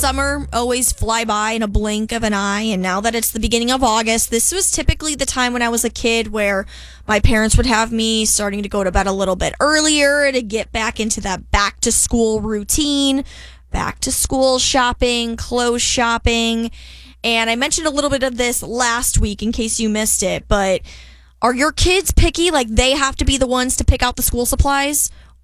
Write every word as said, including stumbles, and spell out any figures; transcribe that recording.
summer always fly by in a blink of an eye, and now that it's the beginning of August, this was typically the time when I was a kid where my parents would have me starting to go to bed a little bit earlier to get back into that back to school routine, back to school shopping, clothes shopping. And I mentioned a little bit of this last week in case you missed it, but are your kids picky? Like they have to be the ones to pick out the school supplies?